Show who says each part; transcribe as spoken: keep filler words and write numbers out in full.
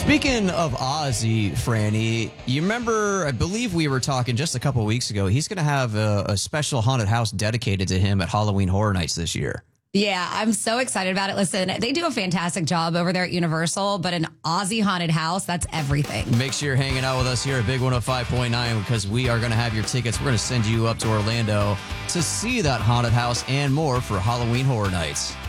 Speaker 1: Speaking of Ozzy, Franny, you remember, I believe we were talking just a couple weeks ago, he's going to have a, a special haunted house dedicated to him at Halloween Horror Nights this year.
Speaker 2: Yeah, I'm so excited about it. Listen, they do a fantastic job over there at Universal, but an Ozzy haunted house, that's everything.
Speaker 1: Make sure you're hanging out with us here at Big one oh five point nine because we are going to have your tickets. We're going to send you up to Orlando to see that haunted house and more for Halloween Horror Nights.